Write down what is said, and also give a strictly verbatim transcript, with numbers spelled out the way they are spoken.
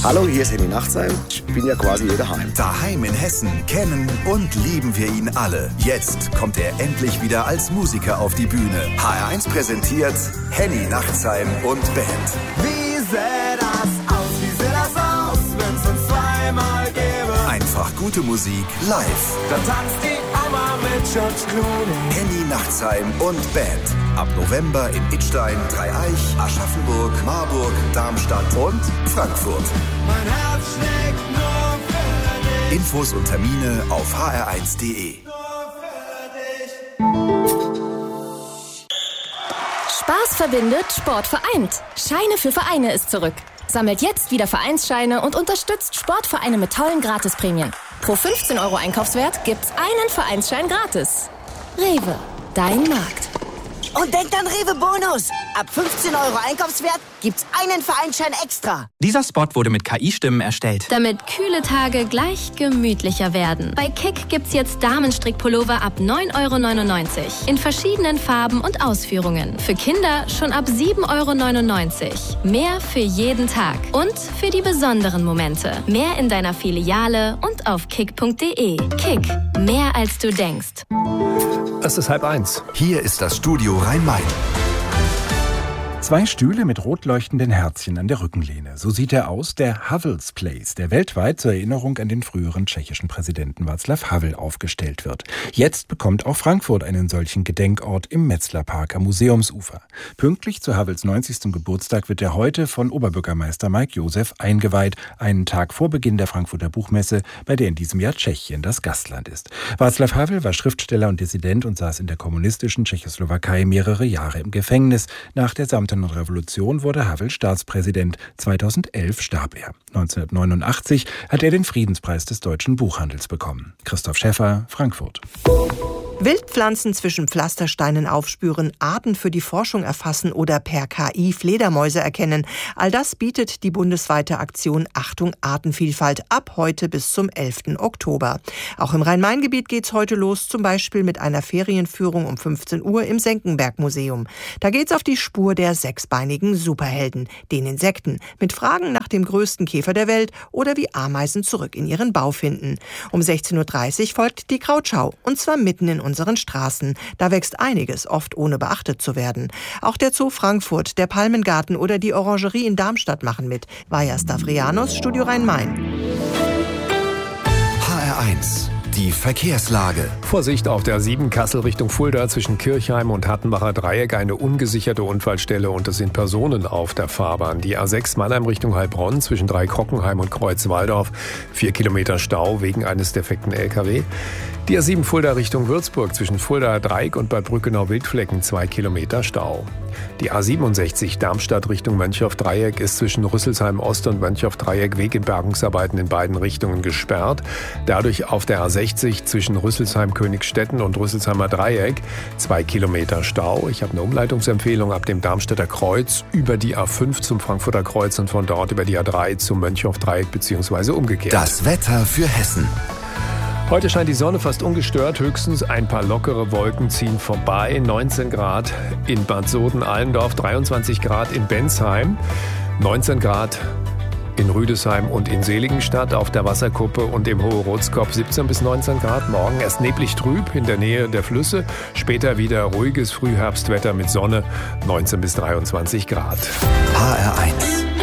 Hallo, hier ist Henny Nachtsheim. Ich bin ja quasi hier daheim. Daheim in Hessen kennen und lieben wir ihn alle. Jetzt kommt er endlich wieder als Musiker auf die Bühne. H R eins präsentiert Henny Nachtsheim und Band. Wie sähe das aus, wie sähe das aus, wenn's uns zweimal gäbe? Einfach gute Musik live. Da tanzt die Oma mit George Clooney. Henny Nachtsheim und Band. Ab November in Idstein, Dreieich, Aschaffenburg, Marburg, Darmstadt und Frankfurt. Mein Herz schlägt nur für dich. Infos und Termine auf h r eins punkt d e. Spaß verbindet, Sport vereint. Scheine für Vereine ist zurück. Sammelt jetzt wieder Vereinsscheine und unterstützt Sportvereine mit tollen Gratisprämien. Pro fünfzehn Euro Einkaufswert gibt's einen Vereinsschein gratis. Rewe, dein Markt. Und denkt an Rewe Bonus. Ab fünfzehn Euro Einkaufswert gibt's einen Vereinsschein extra. Dieser Spot wurde mit K I-Stimmen erstellt. Damit kühle Tage gleich gemütlicher werden. Bei Kick gibt's jetzt Damenstrickpullover ab neun Euro neunundneunzig. In verschiedenen Farben und Ausführungen. Für Kinder schon ab sieben Euro neunundneunzig. Mehr für jeden Tag. Und für die besonderen Momente. Mehr in deiner Filiale und auf kick punkt d e. Kick. Mehr als du denkst. Es ist halb eins. Hier ist das Studio Rhein-Main. Zwei Stühle mit rot leuchtenden Herzchen an der Rückenlehne. So sieht er aus, der Havels Place, der weltweit zur Erinnerung an den früheren tschechischen Präsidenten Václav Havel aufgestellt wird. Jetzt bekommt auch Frankfurt einen solchen Gedenkort im Metzlerpark am Museumsufer. Pünktlich zu Havels neunzigsten Geburtstag wird er heute von Oberbürgermeister Mike Josef eingeweiht, einen Tag vor Beginn der Frankfurter Buchmesse, bei der in diesem Jahr Tschechien das Gastland ist. Václav Havel war Schriftsteller und Dissident und saß in der kommunistischen Tschechoslowakei mehrere Jahre im Gefängnis. Nach der Samtenen Revolution wurde Havel Staatspräsident. zweitausendelf starb er. neunzehnhundertneunundachtzig hat er den Friedenspreis des deutschen Buchhandels bekommen. Christoph Schäffer, Frankfurt. Wildpflanzen zwischen Pflastersteinen aufspüren, Arten für die Forschung erfassen oder per K I Fledermäuse erkennen. All das bietet die bundesweite Aktion Achtung Artenvielfalt ab heute bis zum elften Oktober. Auch im Rhein-Main-Gebiet geht's heute los, zum Beispiel mit einer Ferienführung um fünfzehn Uhr im Senckenberg-Museum. Da geht's auf die Spur der sechsbeinigen Superhelden, den Insekten, mit Fragen nach dem größten Käfer der Welt oder wie Ameisen zurück in ihren Bau finden. Um sechzehn Uhr dreißig folgt die Krautschau, und zwar mitten in unseren Straßen. Da wächst einiges, oft ohne beachtet zu werden. Auch der Zoo Frankfurt, der Palmengarten oder die Orangerie in Darmstadt machen mit. Vaja Stavrianos, Studio Rhein-Main. H R eins. Die Verkehrslage. Vorsicht auf der A sieben Kassel Richtung Fulda zwischen Kirchheim und Hattenbacher Dreieck. Eine ungesicherte Unfallstelle und es sind Personen auf der Fahrbahn. Die A sechs Mannheim Richtung Heilbronn zwischen Dreikrockenheim und Kreuzwaldorf. Vier Kilometer Stau wegen eines defekten L K W. Die A sieben Fulda Richtung Würzburg zwischen Fuldaer Dreieck und Bad Brückenau-Wildflecken. Zwei Kilometer Stau. Die A siebenundsechzig Darmstadt Richtung Mönchhoff-Dreieck ist zwischen Rüsselsheim Ost und Mönchhoff-Dreieck wegen Bergungsarbeiten in beiden Richtungen gesperrt. Dadurch auf der A sechzig zwischen Rüsselsheim-Königstetten und Rüsselsheimer Dreieck zwei Kilometer Stau. Ich habe eine Umleitungsempfehlung ab dem Darmstädter Kreuz über die A fünf zum Frankfurter Kreuz und von dort über die A drei zum Mönchhoff-Dreieck bzw. umgekehrt. Das Wetter für Hessen. Heute scheint die Sonne fast ungestört, höchstens ein paar lockere Wolken ziehen vorbei. neunzehn Grad in Bad Soden-Allendorf, dreiundzwanzig Grad in Bensheim, neunzehn Grad in Rüdesheim und in Seligenstadt auf der Wasserkuppe und im Hohe-Rotskop siebzehn bis neunzehn Grad. Morgen erst neblig trüb in der Nähe der Flüsse, später wieder ruhiges Frühherbstwetter mit Sonne, neunzehn bis dreiundzwanzig Grad. H R eins.